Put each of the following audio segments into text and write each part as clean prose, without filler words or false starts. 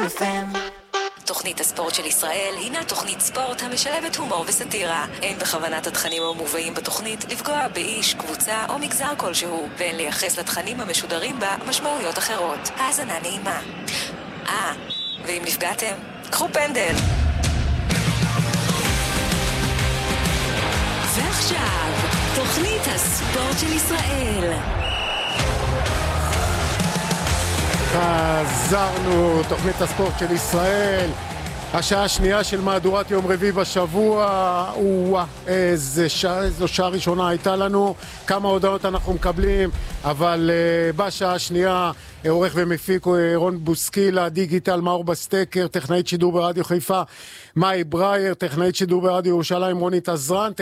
FM. תוכנית הספורט של ישראל הינה תוכנית ספורט המשלבת הומור וסטירה. אין בכוונת התכנים המובאים בתוכנית לפגוע באיש, קבוצה או מגזר כלשהו, ואין לייחס לתכנים המשודרים בה משמעויות אחרות. האזנה נעימה. ואם נפגעתם, קחו פנדל. ועכשיו, תוכנית הספורט של ישראל. חזרנו, תוכנית הספורט של ישראל, השעה השנייה של מהדורת יום רביעי בשבוע. איזו שעה ראשונה הייתה לנו, כמה הודעות אנחנו מקבלים, אבל בשעה השנייה עורך ומפיק רון בוסקילה, דיגיטל מאור בסטקר, טכנאית שידור ברדיו חיפה מאי ברייר, טכנאית שידור ברדיו ירושלים רונית עזרן,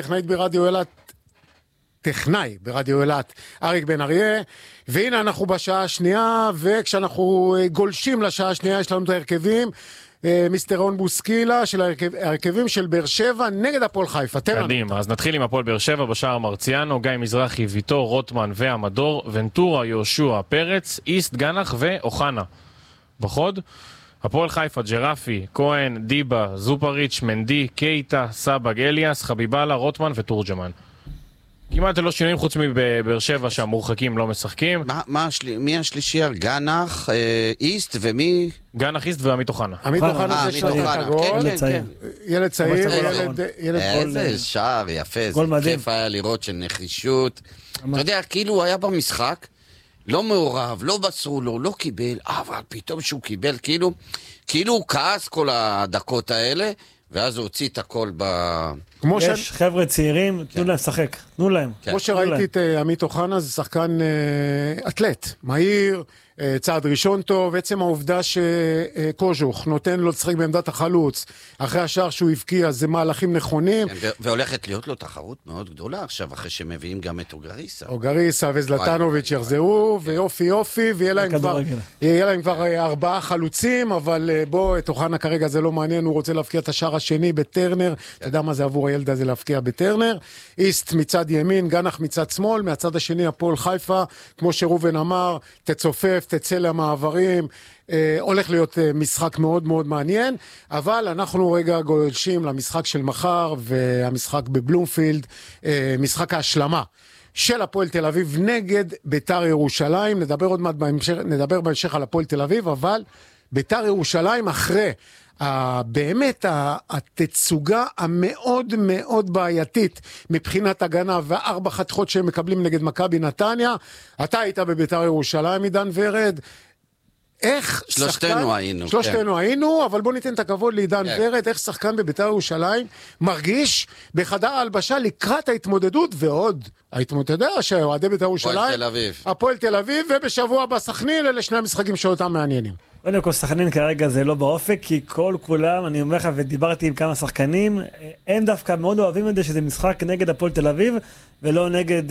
טכנאי ברדיו אילת אריק בן אריה. והנה אנחנו בשעה השנייה, וכשאנחנו גולשים לשעה השנייה יש לנו את ההרכבים. מיסטר רון בוסקילה של ההרכבים של באר שבע נגד הפועל חיפה. קדימה, אז נתחיל עם הפועל באר שבע. בשער מרציאנו, גיא מזרחי, ויטור, רוטמן והמדור, ונטורה, יהושע, פרץ, איסט, גנח ואוחנה. בחוד הפועל חיפה, ג'רפי, כהן, דיבה, זופריץ', מנדי, קייטה, סבג, אליאס, חביבאללה, רוטמן ותורג'מן. כמעט לא שינויים חוץ מבאר שבע שהמורחקים לא משחקים. מי השלישי? גנח, איסט ומי? גנח, איסט ועמית אוחנה. עמית אוחנה זה שליח הגול. ילד צעיר. איזה שער יפה, זה כיף היה לראות של נחישות. אתה יודע, כאילו הוא היה במשחק, לא מעורב, לא בצרו לו, לא קיבל, אבל פתאום שהוא קיבל, כאילו הוא כעס כל הדקות האלה, ואז הוא הוציא את הכל יש חבר'ה צעירים, תנו להם לשחק, תנו להם. כמו שראיתי את עמית אוחנה, זה שחקן אתלט, מהיר, צעד ראשון טוב. עצם העובדה שקוז'וך נותן לו לשחק בעמדת החלוץ, אחרי השער שהוא הבקיע, זה מהלכים נכונים. והולכת להיות לו תחרות מאוד גדולה עכשיו, אחרי שמביאים גם את אוגריסה. אוגריסה וזלטנוביץ' יחזרו, ויופי, ויהיה להם כבר 4 חלוצים, אבל בוא, את אוחנה כרגע זה לא מעניין, הוא רוצה להפקיע את השער השני בטרנר, אתה יודע מה זה עבור הילד הזה להפקיע בטרנר. איסט מצד ימין, גנח מצד שמאל, מהצד השני הפועל חיפה, כמו שרובן אמר, תצופף, תצא למעברים, הולך להיות משחק מאוד מאוד מעניין, אבל אנחנו רגע גולשים למשחק של מחר, והמשחק בבלומפילד, משחק ההשלמה של הפועל תל אביב נגד ביתר ירושלים. נדבר בהמשך על הפועל תל אביב, אבל ביתר ירושלים אחרי באמת התצוגה המאוד מאוד בעייתית מבחינת הגנה ו4 חתיכות שהם מקבלים נגד מכבי נתניה. אתה היית בביתר ירושלים, עידן ורד, איך שלושתנו היינו, אבל בוא ניתן את הכבוד לעידן ורד, איך שחקן בביתר ירושלים מרגיש בחדר ההלבשה לקראת ההתמודדות, ועוד ההתמודדה שאוהדי ביתר ירושלים, הפועל תל אביב, ובשבוע בסכנין, אלה שני המשחקים שאותם מעניינים. קודם כל סכנין כרגע זה לא באופק, כי כולם, אני אומר לך ודיברתי עם כמה שחקנים, הם דווקא מאוד אוהבים את זה שזה משחק נגד הפועל תל אביב, ולא נגד,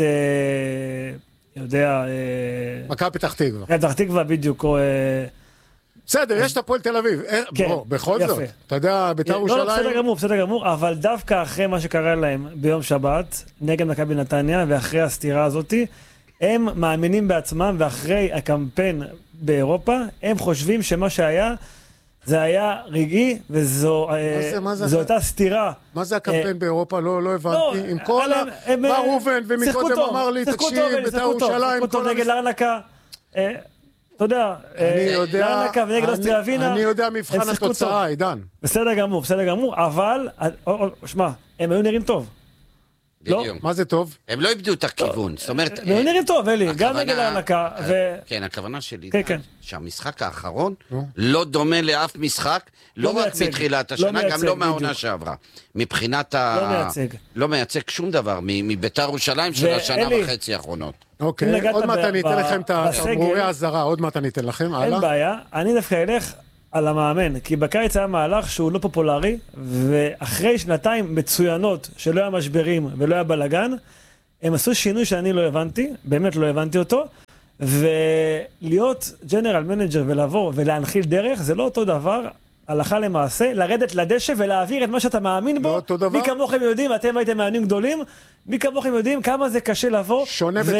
מכבי פתח תקווה. פתח תקווה בדיוק, או בסדר, יש את הפועל תל אביב. בכל זאת, אתה יודע, ביתר ירושלים. בסדר גמור, אבל דווקא אחרי מה שקרה להם ביום שבת, נגד מכבי נתניה, ואחרי הסתירה הזאת, הם מאמינים בעצמם, ואחרי הקמפיין באירופה, הם חושבים שמה שהיה, זה היה רגעי, וזו הייתה סתירה. מה זה הקמפיין באירופה? לא הבנתי. עם כל מה רובן, ומקודם אמר לי, תקשיב, ביתר ירושלים. שיחקו טוב נגד לארנקה. אתה יודע, לארנקה ונגד אוסטריה ווינה. אני יודע מבחן התוצאה, עידן. בסדר גמור, אבל, שמע, הם היו נראים טוב. לא? מה זה טוב? הם לא איבדו את הכיוון, זאת אומרת... הם נראים טוב, אלי, גם נגד ההנקה. כן, הכוונה שלי, שהמשחק האחרון לא דומה לאף משחק, לא רק מתחילת השנה, גם לא מהעונה שעברה. מבחינת לא מייצג שום דבר, מביתר ירושלים של השנה וחצי האחרונות. אוקיי, עוד מעט אני אתן לכם את תמרורי האזהרה, עוד מעט אני אתן לכם, הלאה. אין בעיה, אני דווקא אלך על המאמן, כי בקיץ היה מהלך שהוא לא פופולרי, ואחרי שנתיים מצוינות שלא היה משברים ולא היה בלגן, הם עשו שינוי שאני לא הבנתי, באמת לא הבנתי אותו, ולהיות ג'נרל מנג'ר ולעבור ולהנחיל דרך, זה לא אותו דבר, הלכה למעשה, לרדת לדשא ולהעביר את מה שאתה מאמין בו. מי כמוכם יודעים, אתם הייתם מאמנים גדולים, מי כמוכם יודעים כמה זה קשה לבוא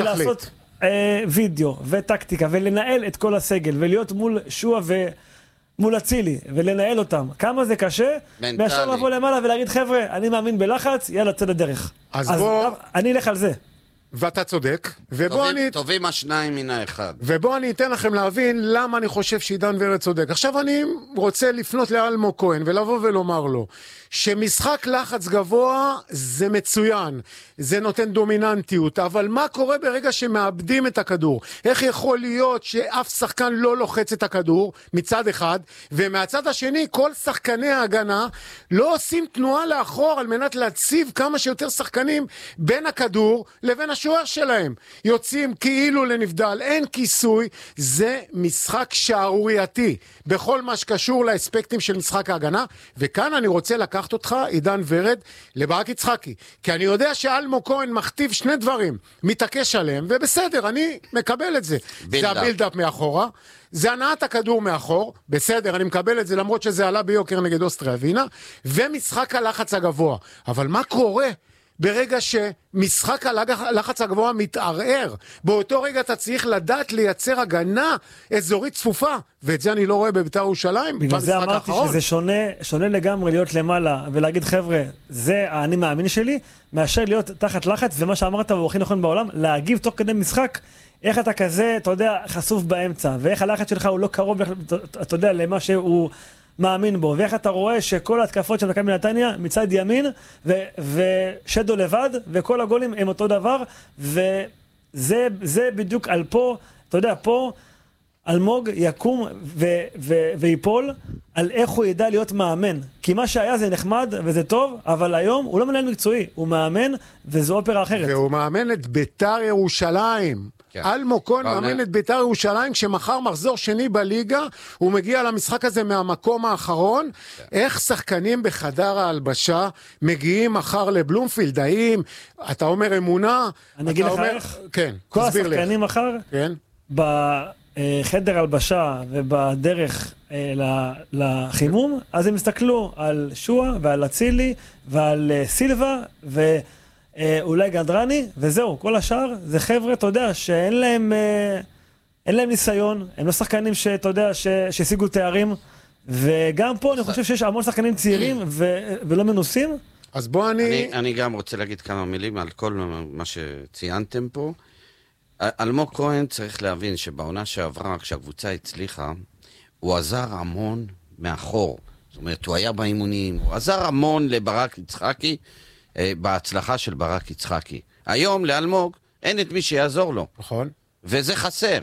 ולעשות וידאו וטקטיקה ולנהל את כל הסגל ולהיות מול שועה מול הצילי, ולנהל אותם. כמה זה קשה, מאשר לבוא למעלה ולהגיד, חבר'ה, אני מאמין בלחץ, יאללה, צא לדרך. אז בוא... אני אלך על זה. ואתה צודק, טובים השניים מן האחד. ובוא אני אתן לכם להבין למה אני חושב שעידן ורד צודק. עכשיו אני רוצה לפנות לאלמוג כהן ולבוא ולומר לו שמשחק לחץ גבוה זה מצוין, זה נותן דומיננטיות, אבל מה קורה ברגע שמאבדים את הכדור? איך יכול להיות שאף שחקן לא לוחץ את הכדור מצד אחד, ומהצד השני כל שחקני ההגנה לא עושים תנועה לאחור על מנת להציב כמה שיותר שחקנים בין הכדור לבין השוער שלהם, יוצאים כאילו לנבדל, אין כיסוי. זה משחק שערורייתי בכל מה שקשור לאספקטים של משחק ההגנה, וכאן אני רוצה לקחת אותך, עידן ורד, לברק יצחקי, כי אני יודע שאלמוג כהן מכתיב שני דברים, מתעקש עליהם, ובסדר, אני מקבל את זה. זה הבילדאפ מאחורה, זה הנעת הכדור מאחור, בסדר, אני מקבל את זה, למרות שזה עלה ביוקר נגד אוסטריה ווינה, ומשחק הלחץ הגבוה. אבל מה קורה ברגע שמשחק הלחץ הגבוה מתערער? באותו רגע אתה צריך לדעת לייצר הגנה אזורית צפופה, ואת זה אני לא רואה בבית"ר ירושלים. בגלל זה אמרתי שזה שונה לגמרי להיות למעלה ולהגיד חבר'ה, זה אני מאמין שלי, מאשר להיות תחת לחץ, ומה שאמרת הוא הכי נכון בעולם, להגיב תוך כדי משחק, איך אתה כזה, אתה יודע, חשוף באמצע, ואיך הלחץ שלך הוא לא קרוב, אתה יודע, למה שהוא מאמין בו, ואיך אתה רואה שכל ההתקפות של מכבי נתניה מצד ימין, ושדו לבד, וכל הגולים הם אותו דבר, וזה בדיוק על פה, אתה יודע, פה אלמוג יקום ויפול על איך הוא ידע להיות מאמן. כי מה שהיה זה נחמד וזה טוב, אבל היום הוא לא מנהל מקצועי, הוא מאמן וזו אופרה אחרת. והוא מאמן את בית"ר ירושלים. אלמוג כהן מאמן את בית"ר ירושלים, כשמחר מחזור שני בליגה, הוא מגיע למשחק הזה מהמקום האחרון. איך שחקנים בחדר ההלבשה מגיעים מחר לבלומפילד? האם אתה אומר אמונה? אני אגיד לך איך? כן, כל השחקנים מחר, בחדר הלבשה ובדרך לחימום, אז הם הסתכלו על שואה ועל אצילי ועל סילבה אולי גנדרני, וזהו, כל השאר זה חבר'ה, אתה יודע, שאין להם ניסיון, הם לא שחקנים שאתה יודע, שהשיגו תארים, וגם פה אני חושב שיש המון שחקנים צעירים ולא מנוסים. אז בוא אני גם רוצה להגיד כמה מילים על כל מה שציינתם פה. אלמוג כהן צריך להבין שבעונה שעברה, כשהקבוצה הצליחה, הוא עזר המון מאחור. זאת אומרת, הוא היה באימונים, הוא עזר המון לברק יצחקי, בהצלחה של ברק יצחקי. היום לאלמוג אין את מי שיעזור לו. נכון. וזה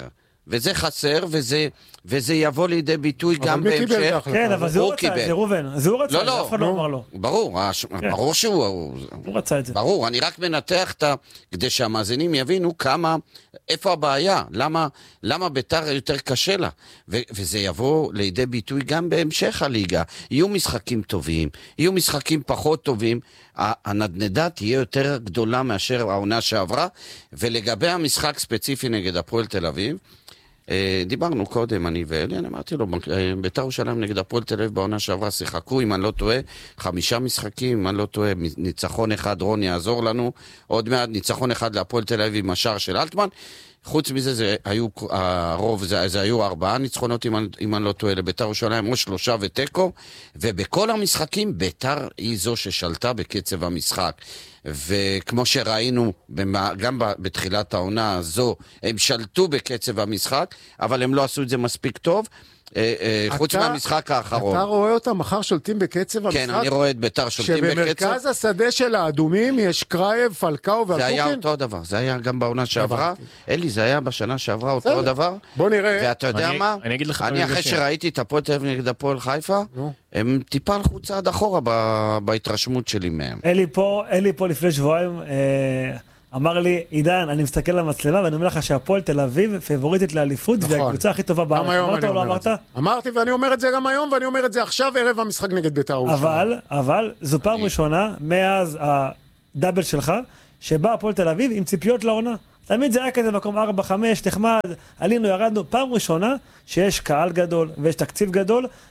חסר, וזה יבוא לידי ביטוי גם בהמשך. כן, אבל זה הוא רצה, זה רובן. זה הוא רצה, לא, אף אחד לא אמר לו. ברור שהוא... הוא רצה את זה. ברור, אני רק מנתח כדי שהמאזינים יבינו איפה הבעיה, למה בית"ר יותר קשה לה. וזה יבוא לידי ביטוי גם בהמשך הליגה. יהיו משחקים טובים, יהיו משחקים פחות טובים, הנדנדה תהיה יותר גדולה מאשר העונה שעברה, ולגבי המשחק ספציפי נגד הפועל תל אביב, דיברנו קודם, אני ואלי, אני אמרתי לו, בית"ר ירושלים נגד הפועל תל אביב בעונה שעברה שיחקו, אם אני לא טועה, 5 משחקים, אם אני לא טועה, ניצחון אחד, רון יעזור לנו, עוד מעט ניצחון אחד להפועל תל אביב עם השער של אלטמן, חוץ מזה, הרוב זה היו 4 ניצחונות, אם אני לא טועה, לבית"ר ירושלים, או 3 וטקו, ובכל המשחקים, בית"ר היא זו ששלטה בקצב המשחק. וכמו שראינו, גם בתחילת העונה הזו, הם שלטו בקצב המשחק, אבל הם לא עשו את זה מספיק טוב, חוץ מהמשחק האחרון. אתה רואה אותם מחר שולטים בקצב המשחק? כן, אני רואה את בית"ר שולטים בקצב. שבמרכז השדה של האדומים יש קרייב, פלקאו והטוקין? זה היה אותו דבר, זה היה גם בעונה שעברה. אלי, זה היה בשנה שעברה אותו דבר. בוא נראה. ואתה יודע מה? אני אחרי שראיתי את הפועל תל אביב נגד הפועל חיפה, הם טיפה הלכו צעד אחורה בהתרשמות שלי מהם. אלי פה לפני שבועיים אמר לי, עידן, אני מסתכל על המצלמה ואני אומר לך שהפועל תל אביב פייבוריטית לאליפות, והקבוצה הכי טובה בארץ. אמרת או לא אמרת? אמרתי ואני אומר את זה גם היום, ואני אומר את זה עכשיו ערב המשחק נגד בית"ר ירושלים. אבל זו פעם ראשונה מאז הדאבל שלך, שבא הפועל תל אביב עם ציפיות לעונה. תמיד זה היה כזה מקום 4-5, נחמד, עלינו, ירדנו. פעם ראשונה שיש קהל גדול ויש תקציב גדול,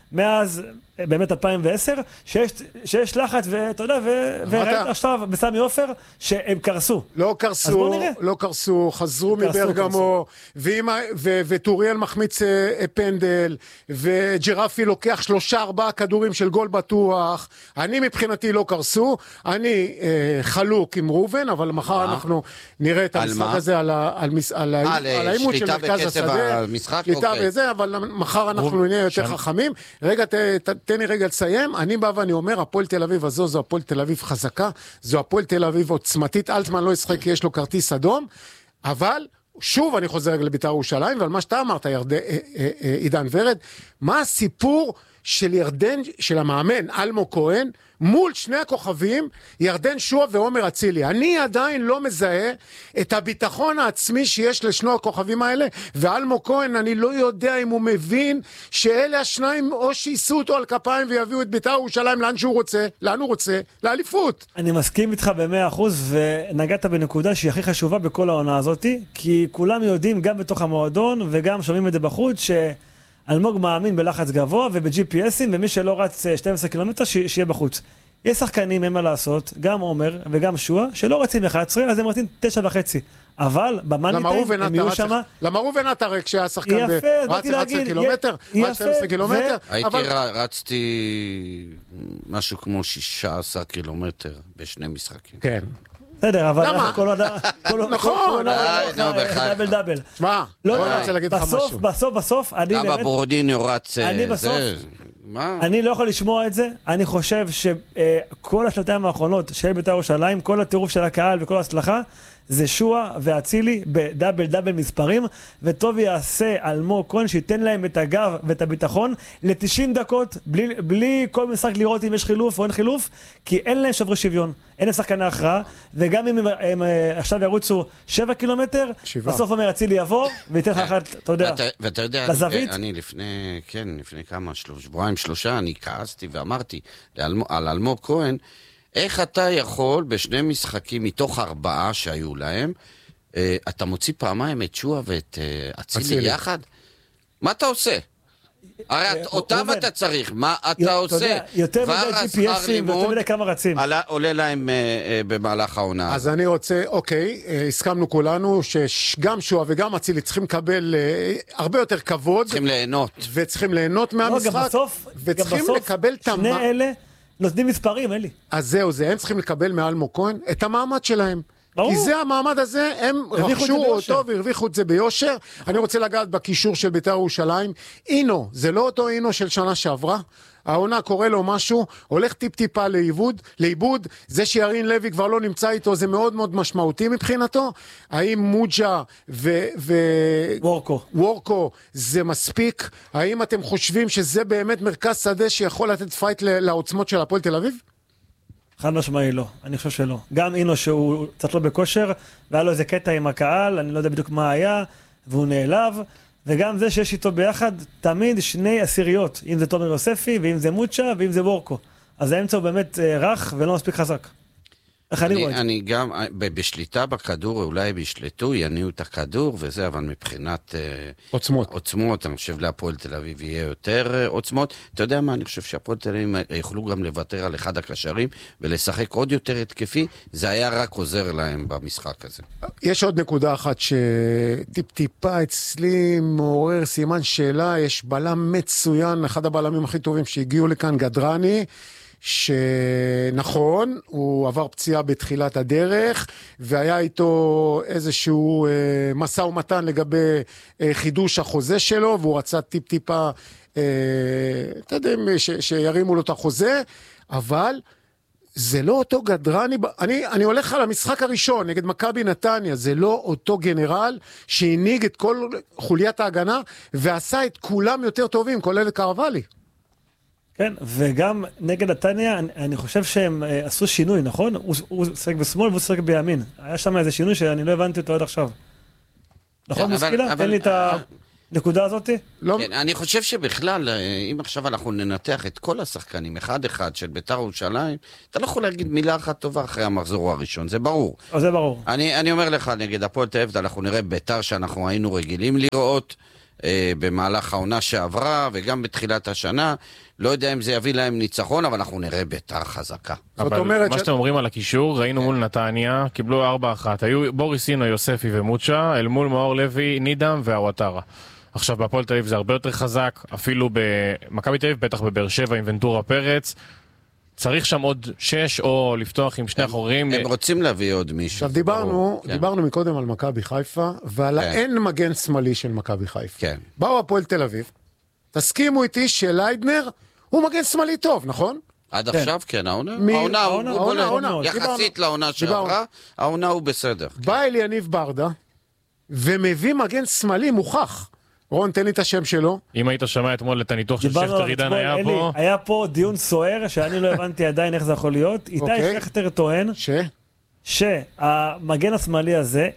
מאז באמת 2010, שיש לחץ, ואתה יודע, וראית עכשיו בסמי עופר, שהם קרסו. לא קרסו, חזרו מברגמו, וטוריאל מחמיץ פנדל, וג'רפי לוקח 3-4 כדורים של גול בטוח. אני מבחינתי לא קרסו, אני חלוק עם רובן, אבל מחר אנחנו נראה את המשחק הזה על האימות של מרכז השדה. שליטה וזה, אבל מחר אנחנו נהיה יותר חכמים. רגע, תן לי רגע לסיים, אני בא ואני אומר, הפועל תל אביב הזו, זו הפועל תל אביב חזקה, זו הפועל תל אביב עוצמתית, אלטמן לא ישחק כי יש לו כרטיס אדום, אבל שוב אני חוזר רגע לבית"ר ירושלים, ועל מה שאתה אמרת, עידן ורד, מה הסיפור של ירדן, של המאמן, אלמו כהן, מול שני הכוכבים, ירדן שועה ועומר אצילי. אני עדיין לא מזהה את הביטחון העצמי שיש לשני הכוכבים האלה, ואלמו כהן, אני לא יודע אם הוא מבין שאלה השניים או שיסו אותו על כפיים ויביאו את בית"ר ירושלים לאן שהוא רוצה, לאן הוא רוצה, לאליפות. אני מסכים איתך ב100%, ונגעת בנקודה שהיא הכי חשובה בכל העונה הזאת, כי כולם יודעים גם בתוך המועדון וגם שומעים את זה בחוץ, אלמוג מאמין בלחץ גבוה וב-GPSים, ומי שלא רץ 12 קילומטר שיהיה בחוץ. יש שחקנים, אין מה לעשות, גם עומר וגם שועה, שלא רצים 11, אז הם רצים 9.5. אבל במאניטיים הם יהיו שם. למה ראובן אתה רק שהיה שחקן רץ 11 קילומטר? רץ 12 קילומטר? רצתי משהו כמו 16 קילומטר בשני משחקים. כן. בסדר, אבל כל נכון, דאבל דאבל. שמע, אני רוצה להגיד לך משהו. בסוף, אבא ברודיניו רץ, אני לא יכול לשמוע את זה. אני חושב שכל השנתיים האחרונות של בית"ר ירושלים, כל הטירוף של הקהל וכל ההצלחה, זה שועה ואצילי בדאבל דאבל מספרים, וטוב יעשה אלמוג כהן שייתן להם את הגב ואת הביטחון ל-90 דקות, בלי כל משחק לראות אם יש חילוף או אין חילוף, כי אין להם שברי שוויון, אין להם שחקני הכרעה, וגם אם הם עכשיו ירוצו 7 קילומטר, בסוף אומר אצילי יבוא, וייתן לך אחת, אתה יודע, ואתה יודע, לזווית. אני לפני כמה, שבועיים, 3, אני כעסתי ואמרתי על אלמוג כהן, איך אתה יכול בשני משחקים מתוך 4 שהיו להם, אתה מוציא פעמיים את שועה ואת אצילי יחד? מה אתה עושה? הרי אותם אתה צריך, מה אתה עושה? יותר מדי GPSים ויותר מדי כמה רצים. עולה להם במהלך העונה. אז אני רוצה, אוקיי, הסכמנו כולנו שגם שועה וגם אצילי צריכים לקבל הרבה יותר כבוד. צריכים ליהנות. וצריכים ליהנות מהמשחק. וצריכים לקבל שני אלה נותנים מספרים, אלי. אז זהו, הם צריכים לקבל מאלמוג כהן את המעמד שלהם. כי זה המעמד הזה, הם רכשו אותו והרוויחו את זה ביושר. אני רוצה לגעת בקישור של בית"ר ירושלים. אינו, זה לא אותו אינו של שנה שעברה. העונה קורא לו משהו, הולך טיפ-טיפה לאיבוד, זה שירין לוי כבר לא נמצא איתו, זה מאוד מאוד משמעותי מבחינתו. האם מוג'ה וורקו זה מספיק? האם אתם חושבים שזה באמת מרכז שדה שיכול לתת פייט לעוצמות של הפועל תל אביב? חד משמעי לא, אני חושב שלא. גם אינו שהוא קצת לא בכושר, והיה לו איזה קטע עם הקהל, אני לא יודע בדיוק מה היה, והוא נעלב, וגם זה שיש איתו ביחד תמיד שני עשיריות, אם זה תומר יוספי, ואם זה מוצ'ה, ואם זה וורקו. אז האמצע הוא באמת רך ולא מספיק חזק. איך אני רואה את זה? אני גם, בשליטה בכדור, אולי בשלטו, יניעו את הכדור וזה, אבל מבחינת עוצמות, אני חושב להפועל תל אביב יהיה יותר עוצמות. אתה יודע מה, אני חושב שהפועל תל אביב יוכלו גם לוותר על אחד הקשרים, ולשחק עוד יותר התקפי, זה היה רק עוזר להם במשחק הזה. יש עוד נקודה אחת שטיפ-טיפה אצלי מעורר סימן שאלה, יש בלם מצוין, אחד הבלמים הכי טובים שהגיעו לכאן, גדרני, שנכון, הוא עבר פציעה בתחילת הדרך, והיה איתו איזשהו מסע ומתן לגבי חידוש החוזה שלו, והוא רצה טיפ-טיפה, אתה יודע, שירימו לו את החוזה, אבל זה לא אותו גדרני, אני הולך על המשחק הראשון נגד מכבי נתניה, זה לא אותו גנרל שהנהיג את כל חוליית ההגנה, ועשה את כולם יותר טובים, כולל קרוולי. כן, וגם נגד נתניה, אני חושב שהם עשו שינוי, נכון? הוא שחק בשמאל והוא שחק בימין. היה שם איזה שינוי שאני לא הבנתי אותו עד עכשיו. נכון, מוסקילה? תן לי את הנקודה הזאת? כן, אני חושב שבכלל, אם עכשיו אנחנו ננתח את כל השחקנים, אחד של בית"ר ירושלים, אתה לא יכול להגיד מילה אחת טובה אחרי המחזור הראשון, זה ברור. זה ברור. אני אומר לך, נגד הפועל תל אביב, אנחנו נראה בית"ר שאנחנו היינו רגילים לראות, במהלך העונה שעברה, וגם בתחילת השנה. לא יודע אם זה יביא להם ניצחון, אבל אנחנו נראה ביתר חזקה. אבל מה שאתם אומרים על הקישור, ראינו מול נתניה, קיבלו 4-1. היו בוריסינו, יוספי ומוצ'ה, אל מול מאור לוי, נידם והוואטרה. עכשיו בהפועל תל אביב זה הרבה יותר חזק, אפילו במכבי תל אביב, בטח בבאר שבע עם ונטורה פרץ. צריך שם עוד 6 או לפתוח עם שני אחורים. הם רוצים להביא עוד מישהו. עכשיו דיברנו מקודם על מכבי חיפה, ועל האין מגן שמאלי של מכבי חיפה. כן. באו הפועל תל אביב, תסכימו איתי שליידנר הוא מגן שמאלי טוב, נכון? עד עכשיו כן, העונה יחסית לעונה שעברה, העונה הוא בסדר. בא אל יניב ברדה, ומביא מגן שמאלי מוכח. רון, תן לי את השם שלו. אם היית שומע אתמול את הניתוח של שכטר עידן היה פה דיון סוער שאני לא הבנתי עדיין איך זה יכול להיות. איתי שכטר טוען שהמגן השמאלי הזה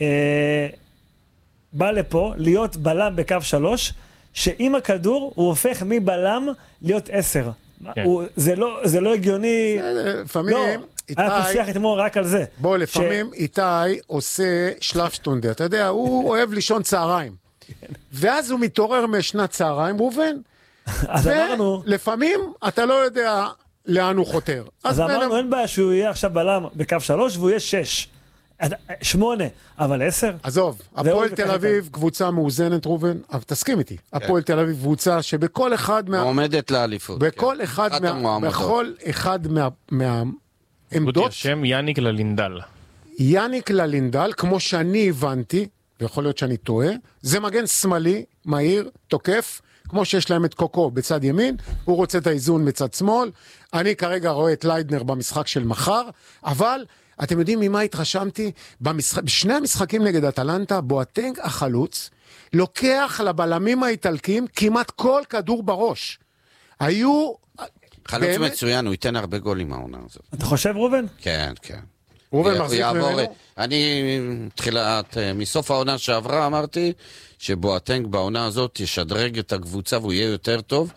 בא לפה להיות בלם בקו 3, שעם הכדור הוא הופך מבלם להיות 10. זה לא הגיוני. לפעמים היה פוסיח אתמול רק על זה. בוא, לפעמים איתי עושה שלפשטונדה. אתה יודע, הוא אוהב לישון צהריים. ואז הוא מתעורר משנת צהריים, ראובן. ולפעמים אתה לא יודע לאן הוא חותר. אז אמרנו, אין בעיה שהוא יהיה עכשיו בלם בקו 3, והוא יהיה 6. 8, אבל 10? עזוב, הפועל תל אביב קבוצה מאוזנת, ראובן, אבל תסכים איתי. הפועל תל אביב קבוצה שבכל אחד עומדת לאליפות. בכל אחד מהעמדות. השם יניק ללינדל. יניק ללינדל, כמו שאני הבנתי, ויכול להיות שאני טועה, זה מגן שמאלי, מהיר, תוקף, כמו שיש להם את קוקו בצד ימין, הוא רוצה את האיזון בצד שמאל, אני כרגע רואה את ליידנר במשחק של מחר, אבל אתם יודעים ממה התרשמתי? בשני המשחקים נגד אטלנטה, בואטנג החלוץ, לוקח לבלמים האיטלקים כמעט כל כדור בראש. היו... חלוץ מצוין, הוא ייתן הרבה גולים העונה הזאת. אתה חושב, ראובן? כן, כן. ראובן מחזיק ממנו? אני מסוף העונה שעברה אמרתי שבואטנג בעונה הזאת ישדרג את הקבוצה והוא יהיה יותר טוב,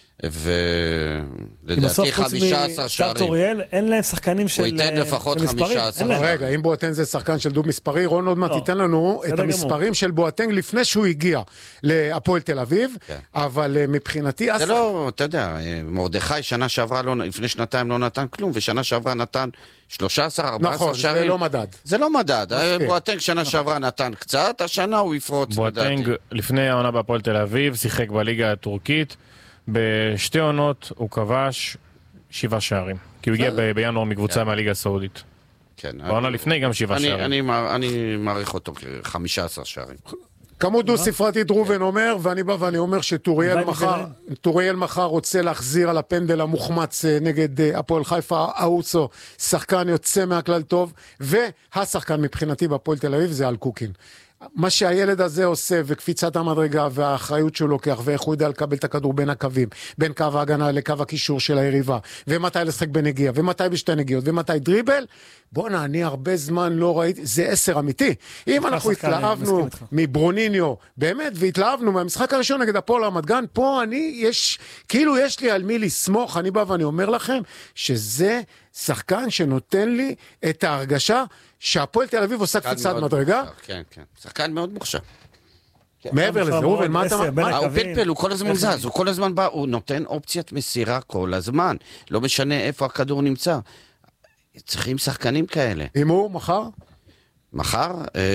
ולדעתי 15 שערים. אוריאל, אין להם שחקנים של מספרים. הוא ייתן לפחות 15. רגע, אם בואטנג זה שחקן של דוב מספרי, רון עוד מעט ייתן לנו את המספרים של בואטנג לפני שהוא הגיע להפועל תל אביב, אבל מבחינתי... זה לא, אתה יודע, מרדכי שנה שעברה, לפני שנתיים לא נתן כלום, ושנה שעברה נתן 13, 14 שערים. זה לא מדד. זה לא מדד. בואטנג שנה שעברה נתן קצת, השנה הוא יפרוץ. בואטנג לפני העונה בהפועל תל אביב, שיחק בליגה הטורקית, בשתי עונות הוא כבש 7 שערים. כי הוא הגיע בינואר מקבוצה מהליגה הסעודית. כן. בעונה לפני גם 7 שערים. אני מעריך אותו כ-15 שערים. כמות דו ספרתית ראובן אומר, ואני בא ואני אומר שטוריאל מחר רוצה להחזיר על הפנדל המוחמץ נגד הפועל חיפה, אאוצו, שחקן יוצא מהכלל טוב, והשחקן מבחינתי בהפועל תל אביב זה אלקוקין. מה שהילד הזה עושה, וקפיצת המדרגה, והאחריות שהוא לוקח, ואיך הוא יודע לקבל את הכדור בין הקווים, בין קו ההגנה לקו הקישור של היריבה, ומתי לשחק בנגיעה, ומתי בשתי נגיעות, ומתי דריבל, בוא'נה, אני הרבה זמן לא ראיתי, זה 10 אמיתי. אם אנחנו התלהבנו מברוניניו, באמת, והתלהבנו מהמשחק הראשון נגד הפועל רמת גן, פה כאילו יש לי על מי לסמוך, אני בא ואני אומר לכם, שזה שחקן שנותן לי את ההרגשה, שהפועל תל אביב עושה קפיצת מדרגה. כן, כן. שחקן מאוד מוכשר. מעבר לזה, ראובן, מה אתה... הוא פלפל, הוא כל הזמן זז, הוא כל הזמן בא, הוא נותן אופציית מסירה כל הזמן. לא משנה איפה הכדור נמצא. צריכים שחקנים כאלה. הימור, מחר? מחר?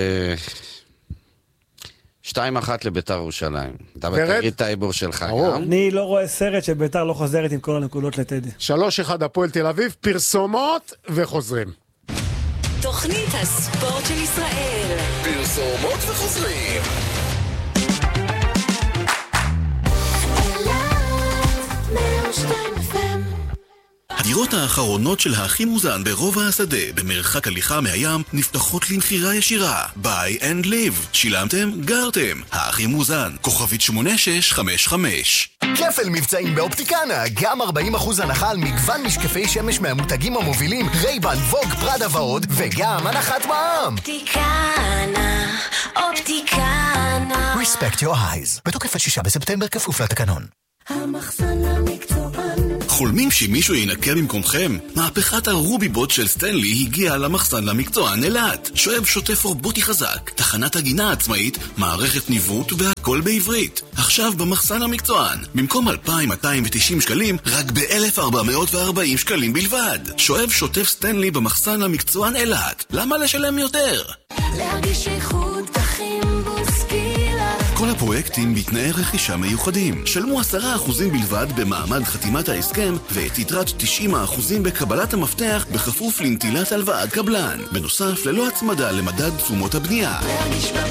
2-1 לביתר ירושלים. אתה תגיד את האיבור שלך גם. אני לא רואה סרט שביתר לא חוזרת עם כל הנקודות לטדי. 3-1 הפועל תל אביב, פרסומות וחוזרים. תוכנית הספורט של ישראל. פרסומות וחוזרים. הדירות האחרונות של האחים מוזן ברובע השדה, במרחק הליכה מהים, נפתחות למחירה ישירה. Buy and live. שילמתם? גרתם. האחים מוזן, כוכבית 8655. כפל מבצעים באופטיקנה, גם 40% הנחה על מגוון משקפי שמש מהמותגים המובילים, רייבן, ווג, פרדה ועוד, וגם הנחת מע"מ. אופטיקנה, אופטיקנה. Respect your eyes. בתוקף עד 6 בספטמבר כפוף לתקנון. המחסן המקצוען. חולמים שמישהו ינקה במקומכם? מהפכת הרוביבוט של סטנלי הגיעה למחסן למקצוען אילת. שואב שוטף רובוטי חזק, תחנת הגינה עצמאית, מערכת ניווט והכל בעברית. עכשיו במחסן המקצוען, במקום 2,290 שקלים, רק ב-1,440 שקלים בלבד. שואב שוטף סטנלי במחסן המקצוען אילת. למה לשלם יותר? להרגיש איכות כימבוס קילה. כל הפרויקטים בתנאי רכישה מיוחדים. שלמו 10% בלבד במעמד חתימת ההסכם, ואת יתרת 90% בקבלת המפתח בכפוף לנטילת הלוואת קבלן. בנוסף, ללא הצמדה למדד תשומות הבנייה.